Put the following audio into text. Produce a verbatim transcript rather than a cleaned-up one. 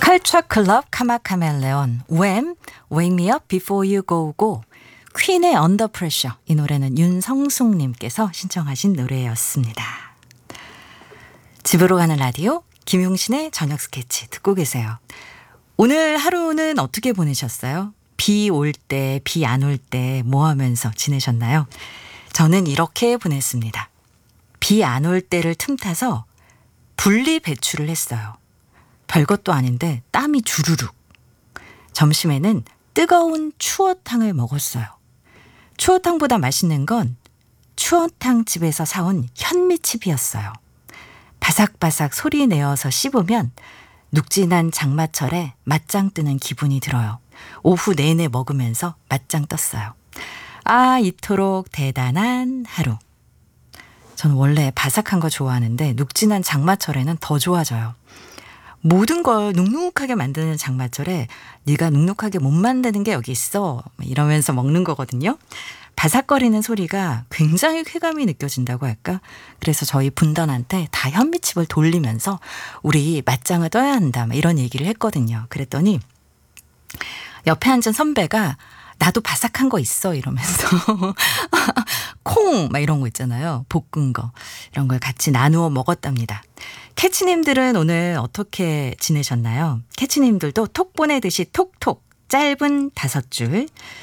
컬처 클럽 카마카멜레온, 웸, Wake Me Up Before You Go Go, 퀸의 Under Pressure. 이 노래는 윤성숙님께서 신청하신 노래였습니다. 집으로 가는 라디오 김용신의 저녁 스케치 듣고 계세요. 오늘 하루는 어떻게 보내셨어요? 비 올 때, 비 안 올 때 뭐 하면서 지내셨나요? 저는 이렇게 보냈습니다. 비 안 올 때를 틈타서 분리 배출을 했어요. 별것도 아닌데 땀이 주르륵. 점심에는 뜨거운 추어탕을 먹었어요. 추어탕보다 맛있는 건 추어탕 집에서 사온 현미칩이었어요. 바삭바삭 소리 내어서 씹으면 눅진한 장마철에 맞짱 뜨는 기분이 들어요. 오후 내내 먹으면서 맞짱 떴어요. 아, 이토록 대단한 하루. 저는 원래 바삭한 거 좋아하는데 눅진한 장마철에는 더 좋아져요. 모든 걸 눅눅하게 만드는 장마철에 네가 눅눅하게 못 만드는 게 여기 있어 이러면서 먹는 거거든요. 바삭거리는 소리가 굉장히 쾌감이 느껴진다고 할까? 그래서 저희 분단한테 다 현미칩을 돌리면서 우리 맞짱을 떠야 한다 이런 얘기를 했거든요. 그랬더니 옆에 앉은 선배가 나도 바삭한 거 있어 이러면서 콩 막 이런 거 있잖아요. 볶은 거 이런 걸 같이 나누어 먹었답니다. 캐치님들은 오늘 어떻게 지내셨나요? 캐치님들도 톡 보내듯이 톡톡 짧은 다섯 줄